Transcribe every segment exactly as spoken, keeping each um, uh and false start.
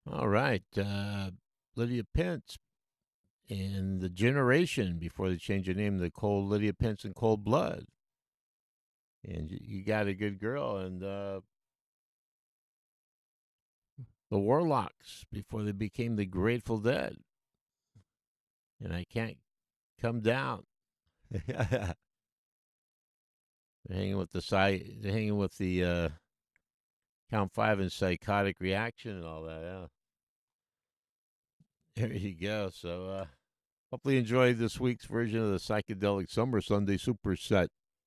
All right. Uh, Lydia Pence and the generation before they changed the name to Cold Lydia Pence and Cold Blood. And you, you got a good girl. And uh, the Warlocks before they became the Grateful Dead. And I can't come down. They're hanging with the sci- they're hanging with the uh, Count Five and Psychotic Reaction and all that. Yeah. There you go. So uh, hopefully you enjoyed this week's version of the Psychedelic Summer Sunday Superset.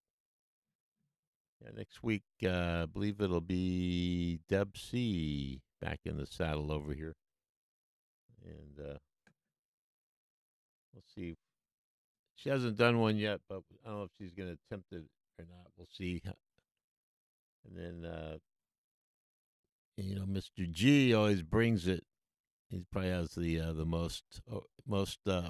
Yeah, next week, uh, I believe it'll be Deb C back in the saddle over here, and uh, we'll see. She hasn't done one yet, but I don't know if she's going to attempt it or not. We'll see. And then, uh, you know, Mister G always brings it. He probably has the uh, the most uh, most uh,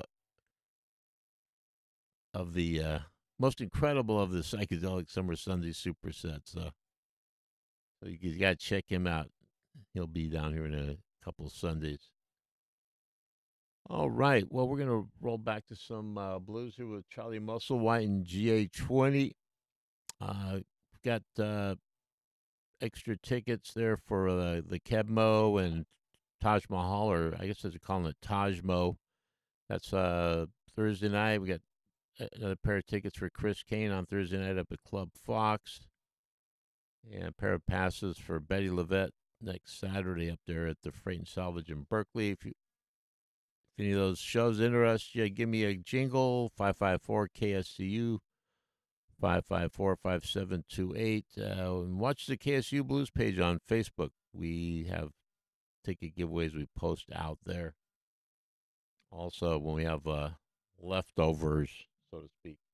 of the uh, most incredible of the psychedelic summer Sunday supersets. So, so you, you got to check him out. He'll be down here in a couple of Sundays. All right. Well, we're going to roll back to some uh, blues here with Charlie Musselwhite and G A twenty. Uh, got uh, extra tickets there for uh, the Kebmo and Taj Mahal, or I guess they're calling it Tajmo. That's uh, Thursday night. We got another pair of tickets for Chris Kane on Thursday night up at Club Fox, and a pair of passes for Betty Levette next Saturday up there at the Freight and Salvage in Berkeley. If you If any of those shows interest you, give me a jingle, five five four K S C U, five five four, five seven two eight. Uh, and watch the K S U Blues page on Facebook. We have ticket giveaways we post out there. Also, when we have uh, leftovers, so to speak.